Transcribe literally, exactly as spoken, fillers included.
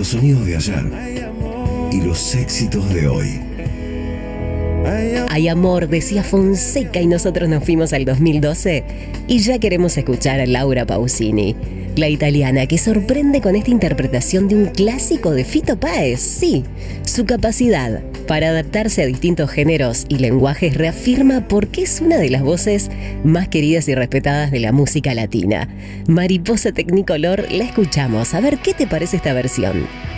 Los sonidos de ayer y los éxitos de hoy. Hay amor, decía Fonseca, y nosotros nos fuimos al dos mil doce y ya queremos escuchar a Laura Pausini, la italiana que sorprende con esta interpretación de un clásico de Fito Páez. Sí, su capacidad para adaptarse a distintos géneros y lenguajes reafirma por qué es una de las voces más queridas y respetadas de la música latina. Mariposa Tecnicolor, la escuchamos. A ver qué te parece esta versión.